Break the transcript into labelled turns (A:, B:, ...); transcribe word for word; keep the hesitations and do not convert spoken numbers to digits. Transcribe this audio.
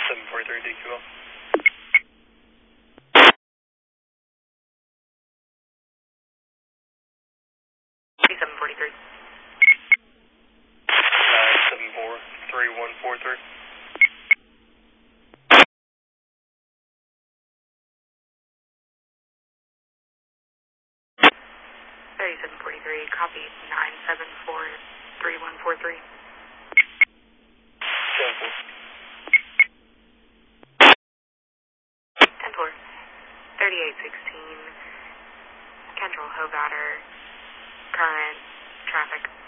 A: seven forty-three D Q L.
B: seven forty-three.
A: nine seven four, three one four three.
B: thirty-seven forty-three, copy nine seven four, three one four three.
A: ten four.
B: ten four, thirty-eight sixteen, Kendall Hovatter, current traffic.